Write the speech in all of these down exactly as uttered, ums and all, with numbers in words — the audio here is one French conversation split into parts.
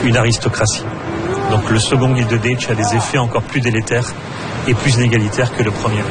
une aristocratie. Donc le second Gilded Age a des effets encore plus délétères et plus inégalitaires que le premier.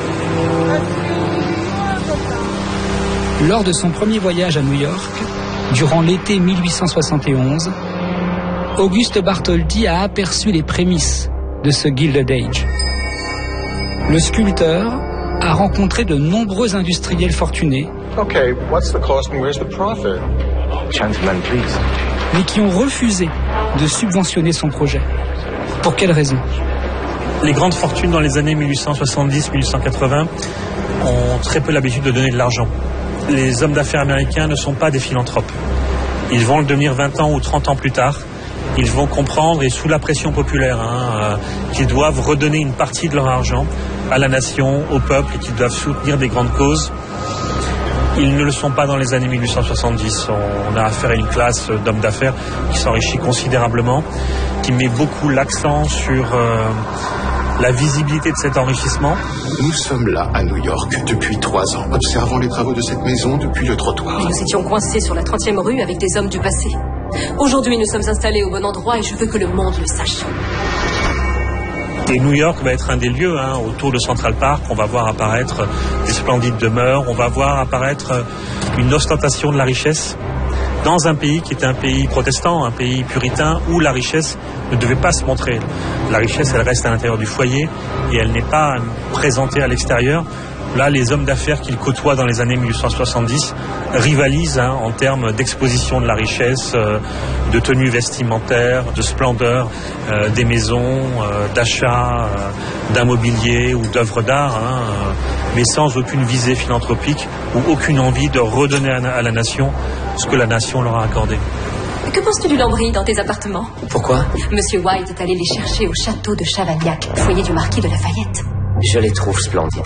Lors de son premier voyage à New York, durant l'été mille huit cent soixante et onze, Auguste Bartholdi a aperçu les prémices de ce Gilded Age. Le sculpteur a rencontré de nombreux industriels fortunés, Okay, what's the cost and where's the profit? Gentlemen, please. mais qui ont refusé de subventionner son projet. Pour quelle raison ? Les grandes fortunes dans les années mille huit cent soixante-dix mille huit cent quatre-vingts ont très peu l'habitude de donner de l'argent. Les hommes d'affaires américains ne sont pas des philanthropes. Ils vont le devenir vingt ans ou trente ans plus tard. Ils vont comprendre, et sous la pression populaire, hein, euh, qu'ils doivent redonner une partie de leur argent à la nation, au peuple, et qu'ils doivent soutenir des grandes causes. Ils ne le sont pas dans les années mille huit cent soixante-dix. On a affaire à une classe d'hommes d'affaires qui s'enrichit considérablement, qui met beaucoup l'accent sur euh, la visibilité de cet enrichissement. Nous sommes là, à New York, depuis trois ans, observant les travaux de cette maison depuis le trottoir. Nous étions coincés sur la trentième rue avec des hommes du passé. Aujourd'hui, nous sommes installés au bon endroit et je veux que le monde le sache. Et New York va être un des lieux, hein, autour de Central Park. On va voir apparaître des splendides demeures, on va voir apparaître une ostentation de la richesse dans un pays qui est un pays protestant, un pays puritain, où la richesse ne devait pas se montrer. La richesse, elle reste à l'intérieur du foyer et elle n'est pas présentée à l'extérieur. Là, les hommes d'affaires qu'il côtoie dans les années mille huit cent soixante-dix rivalisent hein, en termes d'exposition de la richesse, euh, de tenues vestimentaires, de splendeur euh, des maisons, euh, d'achat, euh, d'un mobilier ou d'œuvres d'art, hein, euh, mais sans aucune visée philanthropique ou aucune envie de redonner à, à la nation ce que la nation leur a accordé. Que penses-tu du lambris dans tes appartements ? Pourquoi ? Monsieur White est allé les chercher au château de Chavagnac, foyer du marquis de Lafayette. Je les trouve splendides.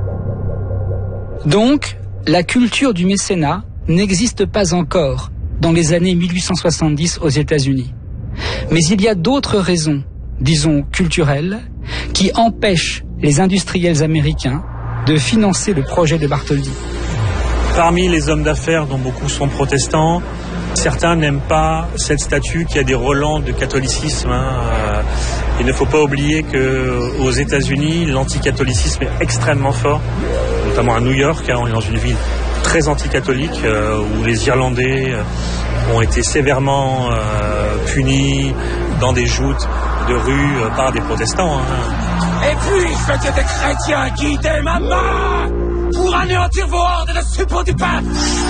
Donc, la culture du mécénat n'existe pas encore dans les années mille huit cent soixante-dix aux États-Unis. Mais il y a d'autres raisons, disons culturelles, qui empêchent les industriels américains de financer le projet de Bartholdi. Parmi les hommes d'affaires, dont beaucoup sont protestants, certains n'aiment pas cette statue qui a des relents de catholicisme. Hein. Il ne faut pas oublier qu'aux États-Unis, l'anticatholicisme est extrêmement fort, notamment à New York. Hein. On est dans une ville très anticatholique euh, où les Irlandais euh, ont été sévèrement euh, punis dans des joutes de rue euh, par des protestants. Hein. Et puis, c'était des chrétiens qui guidaient ma main pour anéantir vos hordes de suppôts du pape.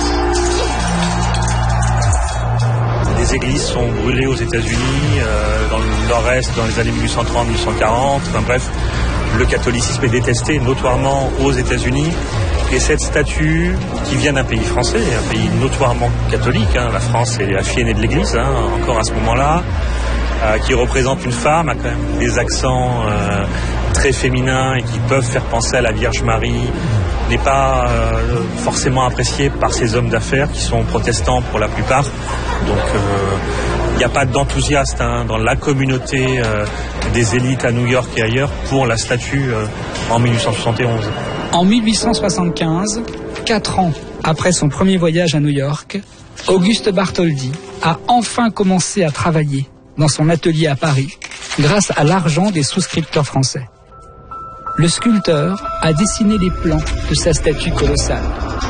Des églises sont brûlées aux États-Unis, euh, dans le nord-est, dans les années mille huit cent trente mille huit cent quarante. Enfin bref, le catholicisme est détesté notoirement aux États-Unis. Et cette statue, qui vient d'un pays français, un pays notoirement catholique, hein, la France est la fille aînée de l'Église, hein, encore à ce moment-là, euh, qui représente une femme, a quand même des accents euh, très féminins et qui peuvent faire penser à la Vierge Marie, n'est pas euh, forcément apprécié par ces hommes d'affaires qui sont protestants pour la plupart. Donc il euh, n'y a pas d'enthousiasme hein, dans la communauté euh, des élites à New York et ailleurs pour la statue euh, en mille huit cent soixante et onze. En mille huit cent soixante-quinze, quatre ans après son premier voyage à New York, Auguste Bartholdi a enfin commencé à travailler dans son atelier à Paris grâce à l'argent des souscripteurs français. Le sculpteur a dessiné les plans de sa statue colossale.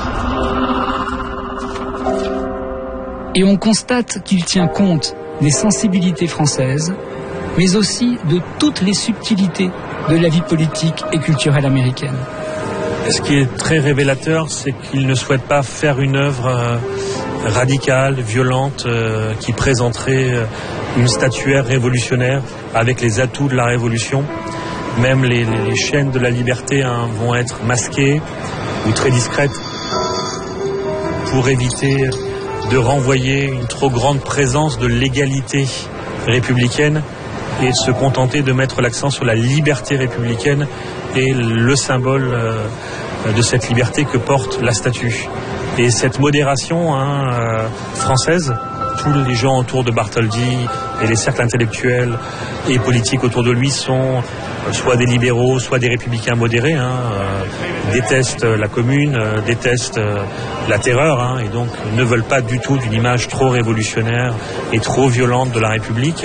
Et on constate qu'il tient compte des sensibilités françaises, mais aussi de toutes les subtilités de la vie politique et culturelle américaine. Ce qui est très révélateur, c'est qu'il ne souhaite pas faire une œuvre euh, radicale, violente, euh, qui présenterait euh, une statuaire révolutionnaire avec les atouts de la Révolution. Même les, les, les chaînes de la liberté hein, vont être masquées ou très discrètes pour éviter de renvoyer une trop grande présence de l'égalité républicaine et de se contenter de mettre l'accent sur la liberté républicaine et le symbole euh, de cette liberté que porte la statue. Et cette modération hein, euh, française, tous les gens autour de Bartholdi et les cercles intellectuels et politiques autour de lui sont soit des libéraux, soit des républicains modérés, hein, euh, détestent la commune, euh, détestent euh, la terreur, hein, et donc ne veulent pas du tout d'une image trop révolutionnaire et trop violente de la République.